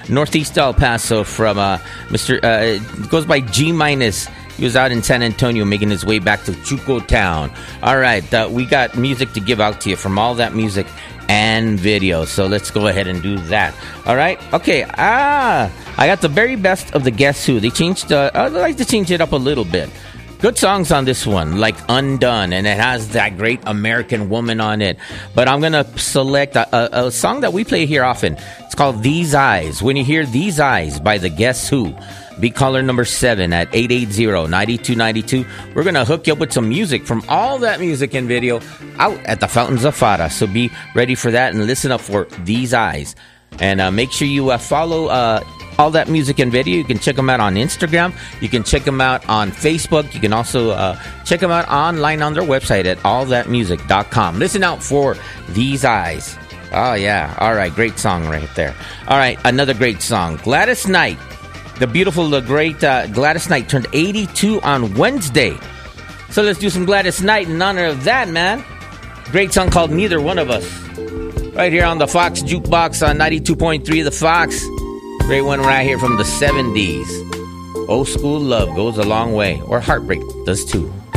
Northeast El Paso from goes by G minus. He was out in San Antonio making his way back to Chuco Town. All right, we got music to give out to you from All That Music and video. So let's go ahead and do that. All right, okay. I got the very best of the Guess Who. They changed. I'd like to change it up a little bit. Good songs on this one, like Undone, and it has that great American Woman on it. But I'm going to select a song that we play here often. It's called These Eyes. When you hear These Eyes by the Guess Who, be caller number 7 at 880-9292. We're going to hook you up with some music from All That Music and Video out at the Fountains of Fara. So be ready for that and listen up for These Eyes. And make sure you follow All That Music and Video. You can check them out on Instagram. You can check them out on Facebook. You can also check them out online on their website at allthatmusic.com. Listen out for These Eyes. Oh, yeah. All right. Great song right there. All right. Another great song. Gladys Knight. The beautiful, the great Gladys Knight turned 82 on Wednesday. So let's do some Gladys Knight in honor of that, man. Great song called Neither One of Us. Right here on the Fox Jukebox on 92.3 The Fox. Great one right here from the 70s. Old school love goes a long way. Or heartbreak does too.